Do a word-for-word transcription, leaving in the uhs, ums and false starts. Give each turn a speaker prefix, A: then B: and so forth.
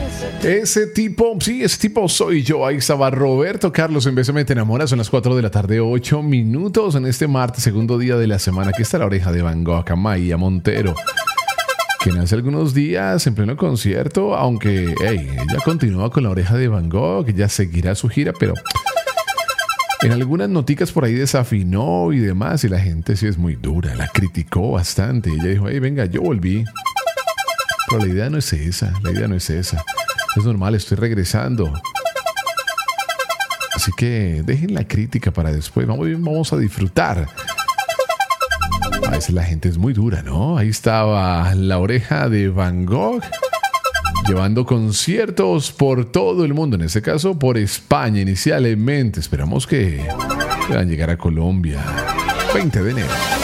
A: Ese tipo, sí, ese tipo soy yo. Ahí estaba Roberto Carlos en Bésame Te Enamora. Son las cuatro de la tarde, ocho minutos en este martes, segundo día de la semana. Aquí está la oreja de Van Gogh, Amaya Montero, que nace algunos días en pleno concierto, aunque hey, ella continúa con la oreja de Van Gogh, que ya seguirá su gira, pero en algunas noticas por ahí desafinó y demás, y la gente sí es muy dura, la criticó bastante. Ella dijo, hey, venga, yo volví. Pero la idea no es esa, la idea no es esa. Es normal, estoy regresando. Así que dejen la crítica para después. Vamos, vamos a disfrutar. A veces la gente es muy dura, ¿no? Ahí estaba la oreja de Van Gogh, llevando conciertos por todo el mundo. En este caso, por España inicialmente. Esperamos que puedan llegar a Colombia. veinte de enero.